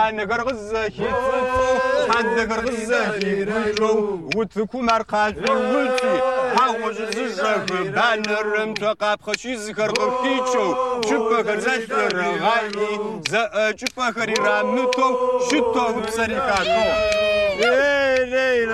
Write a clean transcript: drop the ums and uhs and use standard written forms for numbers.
نقر غزاكي حد غزاكي وتكو مرقات ولتي حاوج زجاك بانرم توقاب خشي ذكر قفيتشو شبك زجر غايي شبك رامتو شتو بسريكاتو